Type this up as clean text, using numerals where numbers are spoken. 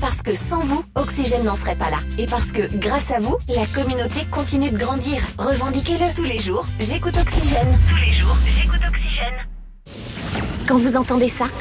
Parce que sans vous, Oxygène n'en serait pas là. Et parce que, grâce à vous, la communauté continue de grandir. Revendiquez-le. Tous les jours, j'écoute Oxygène. Tous les jours, j'écoute Oxygène. Quand vous entendez ça,